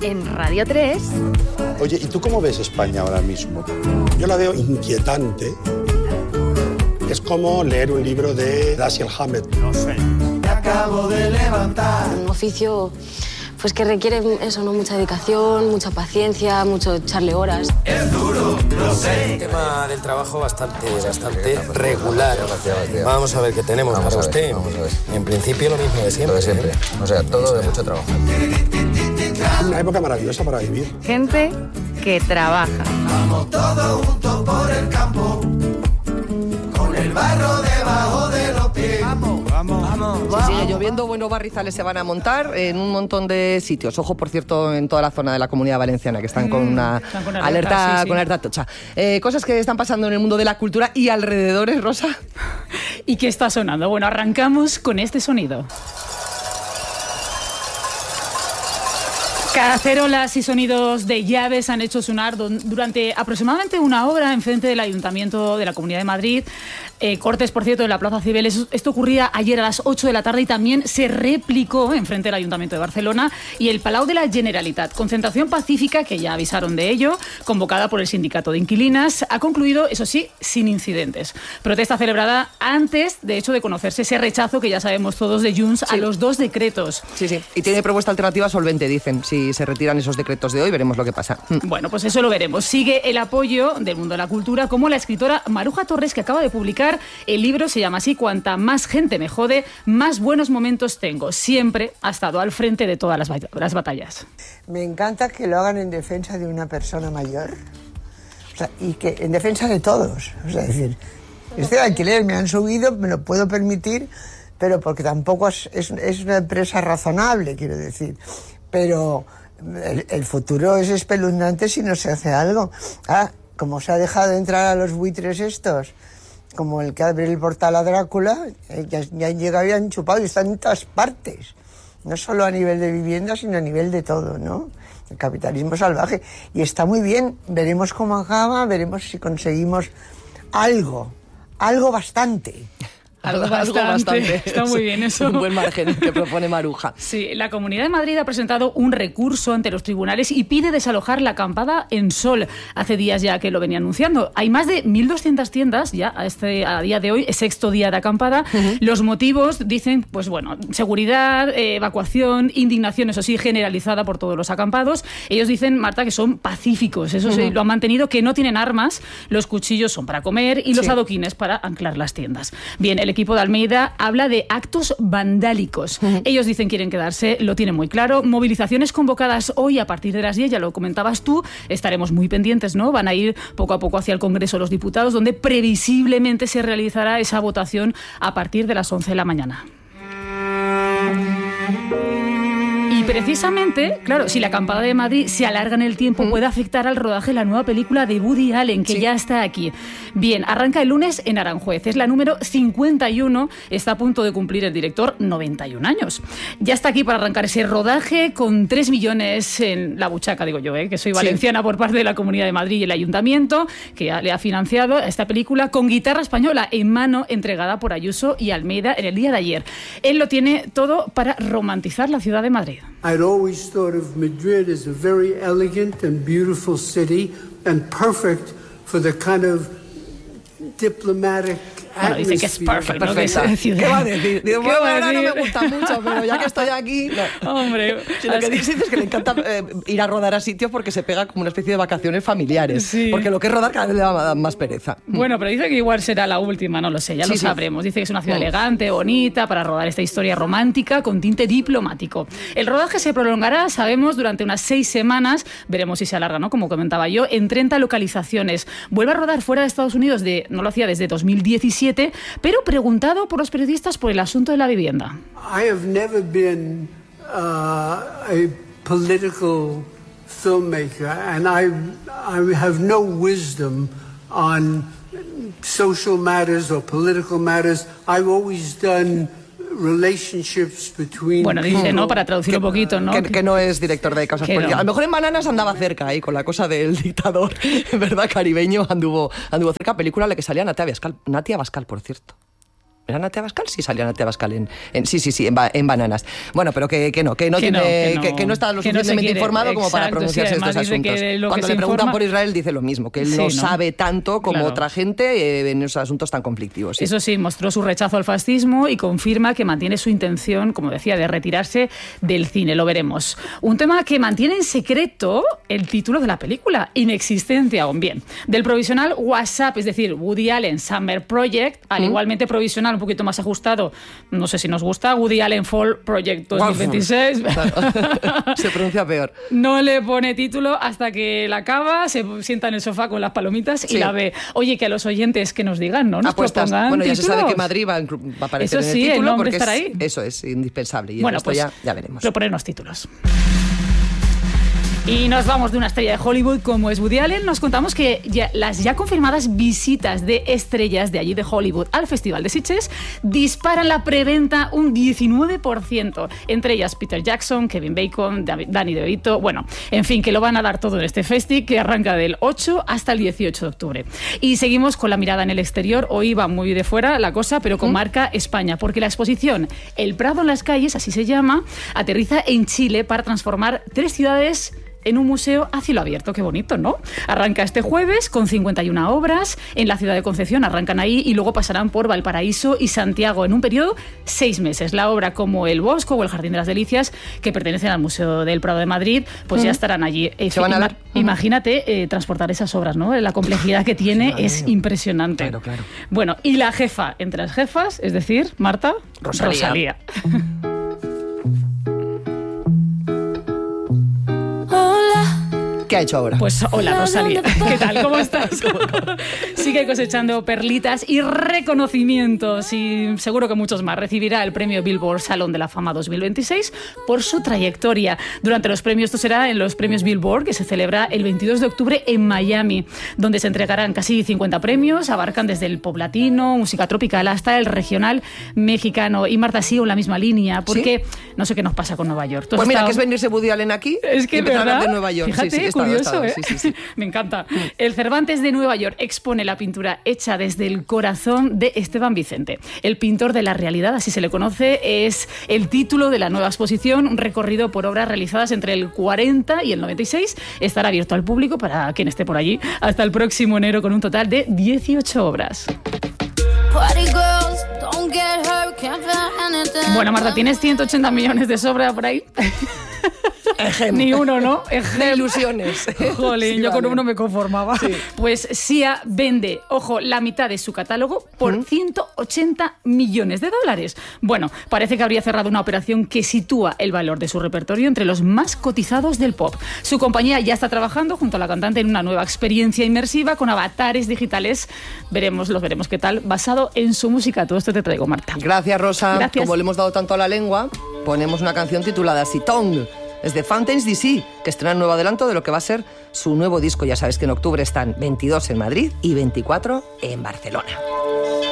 en Radio 3. Oye, ¿y tú cómo ves España ahora mismo? Yo la veo inquietante. Es como leer un libro de Dashiell Hammett. No sé. Me acabo de levantar. Un oficio pues que requiere eso, ¿no? Mucha dedicación, mucha paciencia, mucho echarle horas. Es duro, lo sé. El tema del trabajo bastante regular. Vamos a ver qué tenemos para usted. En principio lo mismo de siempre. O sea, todo de mucho trabajo. Una época maravillosa para vivir. Gente que trabaja. Vamos todos juntos por el campo, con el barro debajo de los pies. Si sigue lloviendo, buenos barrizales se van a montar en un montón de sitios. Ojo, por cierto, en toda la zona de la Comunidad Valenciana, que están con una alerta tocha. Cosas que están pasando en el mundo de la cultura y alrededores, Rosa. ¿Y qué está sonando? Bueno, arrancamos con este sonido. Cacerolas y sonidos de llaves han hecho sonar durante aproximadamente una hora enfrente del Ayuntamiento de la Comunidad de Madrid. Cortes, por cierto, en la Plaza Cibeles. Esto ocurría ayer a las 8 de la tarde y también se replicó enfrente del Ayuntamiento de Barcelona y el Palau de la Generalitat. Concentración pacífica, que ya avisaron de ello, convocada por el Sindicato de Inquilinas, ha concluido, eso sí, sin incidentes. Protesta celebrada antes, de hecho, de conocerse ese rechazo que ya sabemos todos de Junts a los dos decretos. Sí. Y tiene propuesta alternativa solvente, dicen. Si se retiran esos decretos de hoy, veremos lo que pasa. Bueno, pues eso lo veremos. Sigue el apoyo del mundo de la cultura, como la escritora Maruja Torres, que acaba de publicar el libro, se llama así, Cuanta más gente me jode, más buenos momentos tengo. Siempre ha estado al frente de todas las batallas. Me encanta que lo hagan en defensa de una persona mayor, o sea, y que en defensa de todos. O sea, es decir, este alquiler me han subido, me lo puedo permitir, pero porque tampoco es una empresa razonable, quiero decir. Pero el futuro es espeluznante si no se hace algo. Como se ha dejado entrar a los buitres estos, como el que abre el portal a Drácula, ya han llegado y han chupado y están en todas partes. No solo a nivel de vivienda, sino a nivel de todo, ¿no? El capitalismo salvaje. Y está muy bien, veremos cómo acaba, veremos si conseguimos algo bastante. Algo bastante. Está muy bien eso. Un buen margen que propone Maruja. Sí, la Comunidad de Madrid ha presentado un recurso ante los tribunales y pide desalojar la acampada en Sol. Hace días ya que lo venía anunciando. Hay más de 1.200 tiendas ya a día de hoy, sexto día de acampada. Los motivos dicen, pues bueno, seguridad, evacuación, indignación, eso sí, generalizada por todos los acampados. Ellos dicen, Marta, que son pacíficos. Eso sí, lo han mantenido, que no tienen armas. Los cuchillos son para comer y los adoquines para anclar las tiendas. Bien, el equipo de Almeida habla de actos vandálicos. Ellos dicen quieren quedarse, lo tienen muy claro. Movilizaciones convocadas hoy a partir de las 10, ya lo comentabas tú, estaremos muy pendientes, ¿no? Van a ir poco a poco hacia el Congreso los diputados, donde previsiblemente se realizará esa votación a partir de las 11 de la mañana. Y precisamente, claro, si la acampada de Madrid se alarga en el tiempo, puede afectar al rodaje de la nueva película de Woody Allen, que ya está aquí. Bien, arranca el lunes en Aranjuez. Es la número 51. Está a punto de cumplir el director 91 años. Ya está aquí para arrancar ese rodaje con 3 millones en la buchaca, digo yo, que soy valenciana por parte de la Comunidad de Madrid y el Ayuntamiento, que le ha financiado esta película con guitarra española en mano, entregada por Ayuso y Almeida en el día de ayer. Él lo tiene todo para romantizar la ciudad de Madrid. I'd always thought of Madrid as a very elegant and beautiful city and perfect for the kind of diplomatic. Bueno, dicen que es perfecta. ¿Qué va a decir? Digo, bueno, ahora no me gusta mucho, pero ya que estoy aquí... No. Hombre... Si lo que dice es que le encanta ir a rodar a sitios porque se pega como una especie de vacaciones familiares. Sí. Porque lo que es rodar cada vez le da más pereza. Bueno, pero dice que igual será la última, no lo sé, ya lo sabremos. Dice que es una ciudad elegante, bonita, para rodar esta historia romántica con tinte diplomático. El rodaje se prolongará, sabemos, durante unas 6 semanas. Veremos si se alarga, ¿no? Como comentaba yo, en 30 localizaciones. Vuelve a rodar fuera de Estados Unidos, no lo hacía desde 2017, pero preguntado por los periodistas por el asunto de la vivienda. I have never been a political filmmaker and I have no wisdom on social matters or political matters. I've always done relationships between. Bueno, dice, ¿no? Para traducir un poquito, ¿no? Que no es director de causas políticas. No. A lo mejor en Bananas andaba cerca ahí con la cosa del dictador, ¿verdad? Caribeño, anduvo cerca. Película en la que salía Natia Bascal, por cierto. ¿Era Nati Abascal? Sí, salía Nati Abascal en Bananas. Bueno, pero que no está lo suficientemente informado como para pronunciarse estos asuntos. Cuando le preguntan por Israel dice lo mismo, que él no sabe tanto como otra gente en esos asuntos tan conflictivos. Sí. Eso sí, mostró su rechazo al fascismo y confirma que mantiene su intención, como decía, de retirarse del cine. Lo veremos. Un tema que mantiene en secreto el título de la película, inexistente aún. Bien, del provisional WhatsApp, es decir, Woody Allen Summer Project, al igualmente provisional un poquito más ajustado, no sé si nos gusta, Woody Allen Fall Project 2026. Claro. Se pronuncia peor. No le pone título hasta que la acaba, se sienta en el sofá con las palomitas y la ve. Oye, que a los oyentes que nos digan, ¿no? Nos propongan bueno, ya títulos. Se sabe que Madrid va a aparecer eso en el título nombre porque estará ahí. Eso es indispensable. Y bueno, esto pues ya veremos. Proponernos títulos. Y nos vamos de una estrella de Hollywood como es Woody Allen. Nos contamos que las ya confirmadas visitas de estrellas de allí de Hollywood al Festival de Sitges disparan la preventa un 19%. Entre ellas Peter Jackson, Kevin Bacon, Danny DeVito. Bueno, en fin, que lo van a dar todo en este festi que arranca del 8 hasta el 18 de octubre. Y seguimos con la mirada en el exterior. Hoy va muy de fuera la cosa, pero con marca España, porque la exposición El Prado en las calles, así se llama, aterriza en Chile para transformar 3 ciudades en un museo a cielo abierto. Qué bonito, ¿no? Arranca este jueves con 51 obras en la ciudad de Concepción, arrancan ahí y luego pasarán por Valparaíso y Santiago en un periodo 6 meses. La obra como El Bosco o El Jardín de las Delicias, que pertenecen al Museo del Prado de Madrid, pues ya estarán allí. Se van a dar. Imagínate transportar esas obras, ¿no? La complejidad que tiene es impresionante. Claro. Bueno, y la jefa entre las jefas, es decir, Marta, Rosalía. ¿Qué ha hecho ahora? Pues hola, Rosalía. ¿Qué tal? ¿Cómo estás? Sigue cosechando perlitas y reconocimientos y seguro que muchos más. Recibirá el premio Billboard Salón de la Fama 2026 por su trayectoria. Durante los premios, esto será en los premios Billboard, que se celebra el 22 de octubre en Miami, donde se entregarán casi 50 premios, abarcan desde el pop latino, música tropical, hasta el regional mexicano. Y Marta, sigo en la misma línea, porque no sé qué nos pasa con Nueva York. Pues mira, que es venirse Woody Allen aquí y empezar a hablar de Nueva York. Fíjate, curioso, ¿eh? Sí. Me encanta. El Cervantes de Nueva York expone la pintura hecha desde el corazón de Esteban Vicente. El pintor de la realidad, así se le conoce, es el título de la nueva exposición, un recorrido por obras realizadas entre el 40 y el 96. Estará abierto al público para quien esté por allí hasta el próximo enero con un total de 18 obras. Bueno, Marta, ¿tienes 180 millones de sobra por ahí? Ni uno, ¿no? De ilusiones. Jolín, yo con uno me conformaba. Sí. Pues Sia vende, ojo, la mitad de su catálogo por 180 millones de dólares. Bueno, parece que habría cerrado una operación que sitúa el valor de su repertorio entre los más cotizados del pop. Su compañía ya está trabajando junto a la cantante en una nueva experiencia inmersiva con avatares digitales. Los veremos qué tal, basado en su música. Todo esto te traigo, Marta. Gracias, Rosa. Gracias. Como le hemos dado tanto a la lengua, ponemos una canción titulada Sitong. Es de Fountains DC, que estrena un nuevo adelanto de lo que va a ser su nuevo disco. Ya sabes que en octubre están 22 en Madrid y 24 en Barcelona.